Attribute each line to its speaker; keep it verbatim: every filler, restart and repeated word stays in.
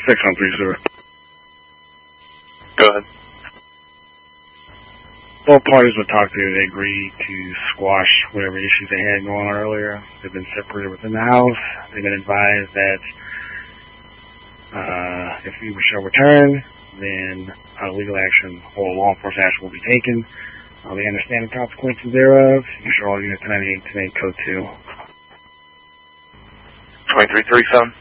Speaker 1: six on three, sir.
Speaker 2: Go ahead.
Speaker 1: Both parties were talked to. They agreed to squash whatever issues they had going on earlier. They've been separated within the house. They've been advised that uh, if we shall return, then uh, legal action or law enforcement action will be taken. Uh, they understand the consequences thereof. You should all unit ninety-eight, today, code two.
Speaker 2: twenty-three three, seven.